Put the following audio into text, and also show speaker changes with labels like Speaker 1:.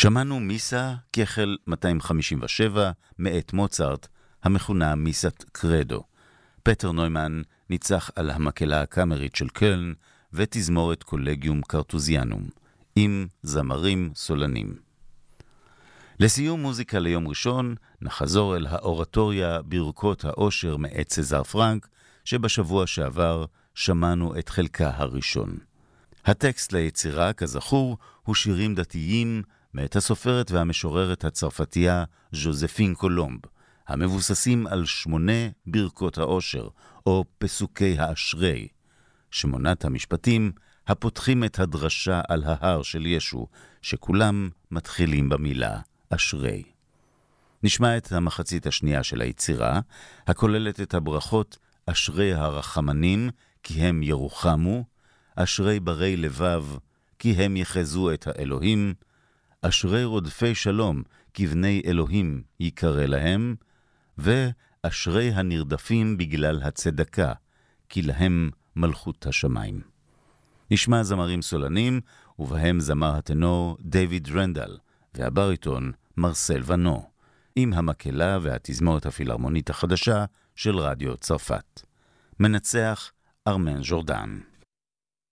Speaker 1: שמענו מיסה כחל 257 מאת מוצרט, המכונה מיסת קרדו. פטר נוימן ניצח על המקהלה הקאמרית של קלן ותזמורת קולגיום קרטוזיאנום, עם זמרים סולנים. לסיום מוזיקה ליום ראשון, נחזור אל האורטוריה ברכות האושר מאת סזר פרנק, שבשבוע שעבר שמענו את חלקה הראשון. הטקסט ליצירה, כזכור, הוא שירים דתיים מאת הסופרת והמשוררת הצרפתייה ז'וזפין קולומב, המבוססים על 8 ברכות האושר, או פסוקי האשרי, 8 המשפטים הפותחים את הדרשה על ההר של ישו, שכולם מתחילים במילה אשרי. נשמע את המחצית השנייה של היצירה, הכוללת את הברכות אשרי הרחמנים, כי הם ירוחמו, אשרי ברי לבב, כי הם יחזו את האלוהים, אשרי רודפי שלום, כי בני אלוהים יקרא להם, ואשרי הנרדפים בגלל הצדקה, כי להם מלכות השמיים. נשמע זמרים סולנים, ובהם זמר הטנור דיוויד רנדל, והבריטון מרסל ונו, עם המקהלה והתזמורת הפילהרמונית החדשה של רדיו צרפת. מנצח ארמן ז'ורדן.